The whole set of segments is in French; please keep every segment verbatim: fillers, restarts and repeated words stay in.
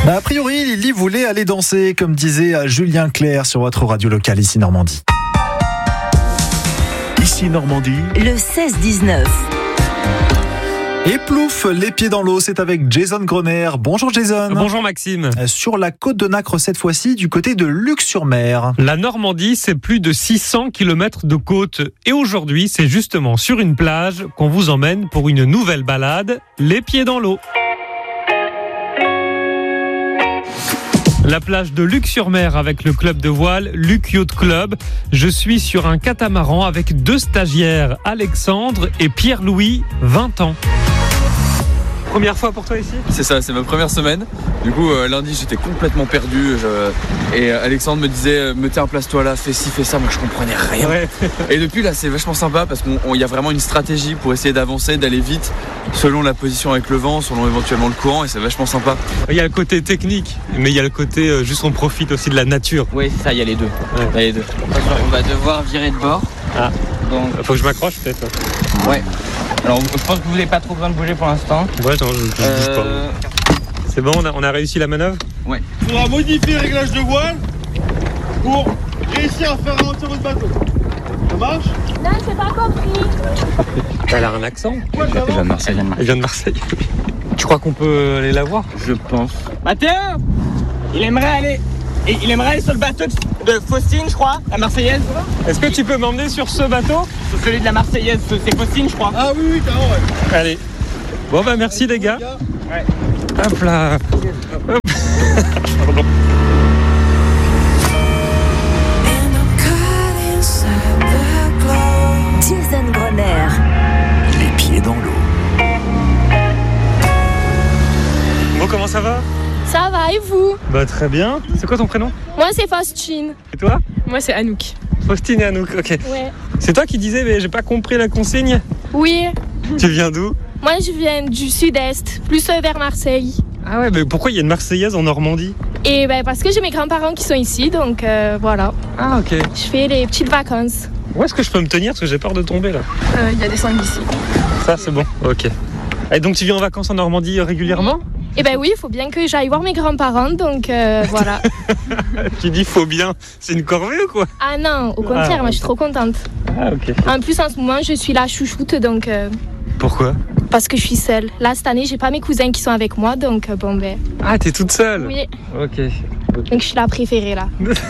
Bah, a priori, Lily voulait aller danser, comme disait Julien Clerc sur votre radio locale ici Normandie. Ici Normandie, le seize dix-neuf. Et plouf, les pieds dans l'eau, c'est avec Jason Groner. Bonjour Jason. Bonjour Maxime. Sur la côte de Nacre cette fois-ci, du côté de Luc-sur-Mer. La Normandie, c'est plus de six cents kilomètres de côte. Et aujourd'hui, c'est justement sur une plage qu'on vous emmène pour une nouvelle balade, les pieds dans l'eau. La plage de Luc-sur-Mer avec le club de voile Luc Yacht Club. Je suis sur un catamaran avec deux stagiaires, Alexandre et Pierre-Louis, vingt ans. Première fois pour toi ici ? C'est ça, c'est ma première semaine. Du coup, euh, lundi, j'étais complètement perdu. Je... Et Alexandre me disait, me tiens, place-toi là, fais ci, fais ça. Moi, je comprenais rien. Ouais. Et depuis, là, c'est vachement sympa parce qu'il y a vraiment une stratégie pour essayer d'avancer, d'aller vite, selon la position avec le vent, selon éventuellement le courant. Et c'est vachement sympa. Il y a le côté technique, mais il y a le côté euh, juste on profite aussi de la nature. Oui, c'est ça, il y a les deux. Ouais. Il y a les deux. On va devoir virer de bord. Ah. Donc... Faut que je m'accroche peut-être. Ouais. Alors, je pense que vous n'avez pas trop besoin de bouger pour l'instant. Ouais, attends, je, je euh... bouge pas. C'est bon, on a, on a réussi la manœuvre ? Ouais. Il faudra modifier le réglage de voile pour réussir à faire ralentir votre bateau. Ça marche ? Non, j'ai pas compris. Elle a un accent. Elle vient de Marseille. Elle vient de Marseille. Tu crois qu'on peut aller la voir ? Je pense. Mathéo, il aimerait aller... Il aimerait aller sur le bateau de Faustine, je crois, la Marseillaise. Est-ce que tu peux m'emmener sur ce bateau ? Sur celui de la Marseillaise, c'est Faustine, je crois. Ah oui, oui, carrément, ouais. Allez. Bon bah merci les gars. Ouais. Hop là. Hop. Pardon. Jason Groner. les pieds dans l'eau. Bon, comment ça va ? Ça va, et vous ? Bah très bien. C'est quoi ton prénom ? Moi, c'est Faustine. Et toi ? Moi, c'est Anouk. Faustine et Anouk, ok. Ouais. C'est toi qui disais, mais j'ai pas compris la consigne. Oui. Tu viens d'où ? Moi, je viens du sud-est, plus vers Marseille. Ah ouais, mais pourquoi il y a une Marseillaise en Normandie ? Et ben, parce que j'ai mes grands-parents qui sont ici, donc euh, voilà. Ah ok. Je fais les petites vacances. Où est-ce que je peux me tenir ? Parce que j'ai peur de tomber là. Il euh, y a des sangs ici. Ça c'est bon, ok. Et donc tu viens en vacances en Normandie régulièrement ? Et ben oui, il faut bien que j'aille voir mes grands-parents, donc euh, voilà. Tu dis faut bien, c'est une corvée ou quoi ? Ah non, au contraire, Ah, moi je suis trop contente. Ah ok. En plus, en ce moment, je suis la chouchoute, donc... Euh, Pourquoi ? parce que je suis seule. Là, cette année, j'ai pas mes cousins qui sont avec moi, donc euh, bon ben... Ah t'es toute seule ? Oui, Ok. donc je suis la préférée là.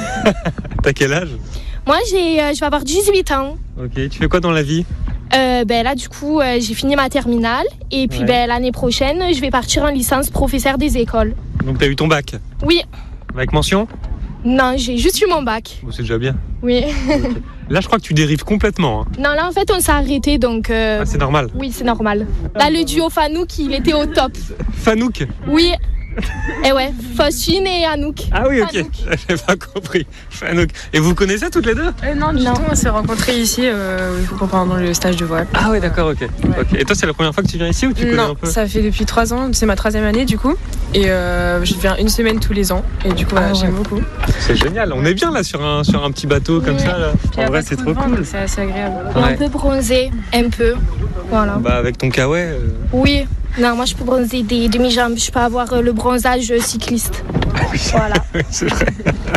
T'as quel âge ? Moi, j'ai, euh, je vais avoir dix-huit ans. Ok, tu fais quoi dans la vie ? Euh, ben là, du coup, euh, j'ai fini ma terminale. Et puis Ouais. ben, l'année prochaine, je vais partir en licence professeur des écoles. Donc t'as eu ton bac ? Oui. Avec mention ? Non, j'ai juste eu mon bac. Bon, c'est déjà bien. Oui. Okay. Là je crois que tu dérives complètement. Hein. Non, là, en fait, on s'est arrêté, donc... Euh... Ah, c'est normal. Oui, c'est normal. Là, le duo Fanouk, il était au top. Fanouk ? Oui. Et ouais, Faustine et Anouk. Ah oui, ok. Fanouk. J'ai pas compris. Fanouk. Et vous vous connaissez toutes les deux ? Euh, non, du Non. tout, on s'est rencontrés ici euh, pendant le stage de voile. Ah oui, d'accord, ok. Ok. Et toi, c'est la première fois que tu viens ici ou tu connais Non, un peu ? ça fait depuis trois ans, c'est ma troisième année du coup. Et euh, je viens une semaine tous les ans. Et du coup, Ah voilà, ouais. j'aime beaucoup. C'est génial. On est bien là sur un, sur un petit bateau comme Oui. ça. Là. Puis, y a En vrai, pas c'est trop trop de vent, cool. donc C'est assez agréable. Et Ouais. on peut bronzer un peu. Voilà. Bah, avec ton kawaii. euh, Oui. Non, moi, je peux bronzer des demi-jambes. Je peux avoir euh, le bronzage euh, cycliste. Voilà. c'est vrai.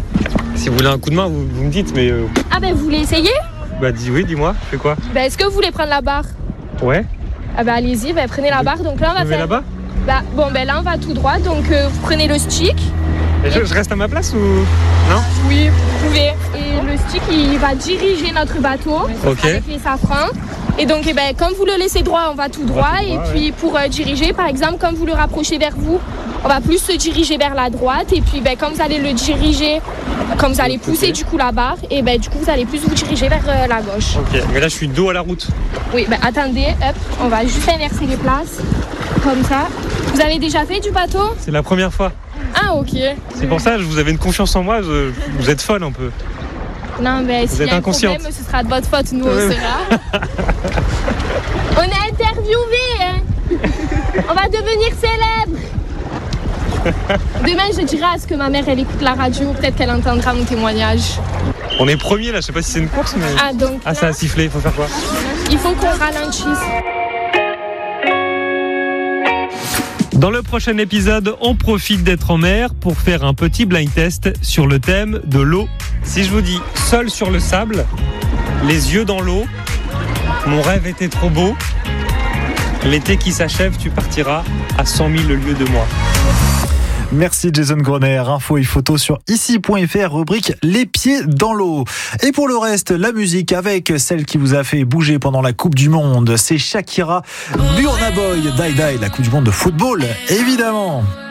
Si vous voulez un coup de main, vous, vous me dites, mais. euh, Ah ben, vous voulez essayer ? bah, dis oui, dis-moi. Fais quoi ? Ben, est-ce que vous voulez prendre la barre ? Ouais. Ah ben, allez-y, ben, prenez la barre. Donc là, on va Je vais faire... là-bas ? Bah, bon, ben là, on va tout droit. Donc, euh, vous prenez le stick. Et je, je reste à ma place ou. Non ? Oui, vous pouvez. Et le stick, il va diriger notre bateau Ok. avec les safrans. Et donc, eh ben, comme vous le laissez droit, on va tout droit. tout et droit, puis, pour euh, diriger, par exemple, comme vous le rapprochez vers vous, on va plus se diriger vers la droite. Et puis, ben, comme vous allez le diriger, comme vous allez pousser du coup la barre, et ben, du coup, vous allez plus vous diriger vers euh, la gauche. Ok. Mais là, je suis dos à la route. Oui, ben, attendez, hop, on va juste inverser les places. Comme ça. Vous avez déjà fait du bateau ? C'est la première fois. Ah, ok. C'est pour ça que vous avez une confiance en moi. je- vous êtes folle un peu. Non, mais Vous s'il y êtes a un inconsciente. problème, ce sera de votre faute, nous, on Ouais. sera. On est interviewés, hein. On va devenir célèbres. Demain, je dirai à ce que ma mère, elle écoute la radio. Peut-être qu'elle entendra mon témoignage. On est premier là, je sais pas si c'est une course, mais. Ah, donc Ah, ça a sifflé, il faut faire quoi ? il faut qu'on ralentisse. Dans le prochain épisode, on profite d'être en mer pour faire un petit blind test sur le thème de l'eau. Si je vous dis seul sur le sable, les yeux dans l'eau, mon rêve était trop beau, l'été qui s'achève, tu partiras à cent mille lieues de moi. Merci Jason Groner. Infos et photos sur ici point f r, rubrique Les pieds dans l'eau. Et pour le reste, la musique avec celle qui vous a fait bouger pendant la Coupe du Monde. C'est Shakira, Burna Boy, Die Die, la Coupe du Monde de football, évidemment.